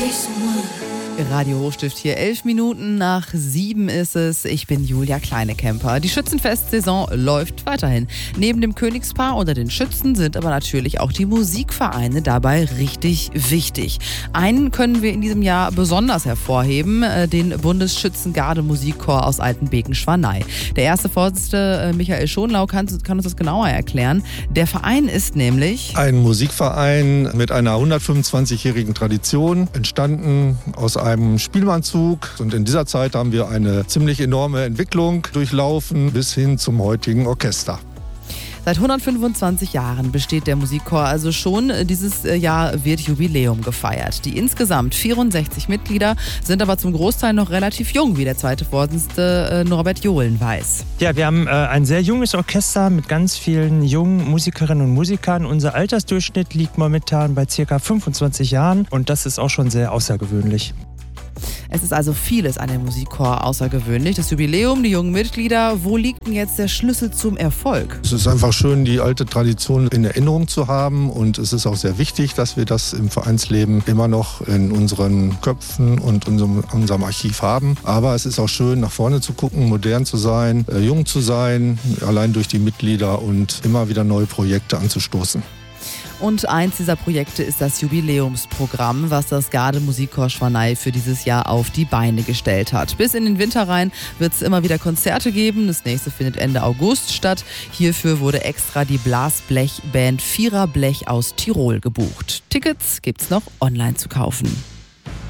Radio Hochstift hier, 11 Minuten nach 7 ist es. Ich bin Julia Kleinekemper. Die Schützenfestsaison läuft weiterhin. Neben dem Königspaar oder den Schützen sind aber natürlich auch die Musikvereine dabei richtig wichtig. Einen können wir in diesem Jahr besonders hervorheben, den Bundesschützengarde-Musikchor aus Altenbeken-Schwanei. Der erste Vorsitzende, Michael Schonlau, kann uns das genauer erklären. Der Verein ist nämlich ein Musikverein mit einer 125-jährigen Tradition, entstanden aus einem Spielmannszug. Und in dieser Zeit haben wir eine ziemlich enorme Entwicklung durchlaufen bis hin zum heutigen Orchester. Seit 125 Jahren besteht der Musikchor also schon. Dieses Jahr wird Jubiläum gefeiert. Die insgesamt 64 Mitglieder sind aber zum Großteil noch relativ jung, wie der zweite Vorsitzende Norbert Johlen weiß. Ja, wir haben ein sehr junges Orchester mit ganz vielen jungen Musikerinnen und Musikern. Unser Altersdurchschnitt liegt momentan bei ca. 25 Jahren und das ist auch schon sehr außergewöhnlich. Es ist also vieles an dem Musikchor außergewöhnlich. Das Jubiläum, die jungen Mitglieder. Wo liegt denn jetzt der Schlüssel zum Erfolg? Es ist einfach schön, die alte Tradition in Erinnerung zu haben. Und es ist auch sehr wichtig, dass wir das im Vereinsleben immer noch in unseren Köpfen und unserem Archiv haben. Aber es ist auch schön, nach vorne zu gucken, modern zu sein, jung zu sein, allein durch die Mitglieder und immer wieder neue Projekte anzustoßen. Und eins dieser Projekte ist das Jubiläumsprogramm, was das Garde-Musikchor Schwanei für dieses Jahr auf die Beine gestellt hat. Bis in den Winter rein wird es immer wieder Konzerte geben. Das nächste findet Ende August statt. Hierfür wurde extra die Blasblech-Band Viererblech aus Tirol gebucht. Tickets gibt's noch online zu kaufen.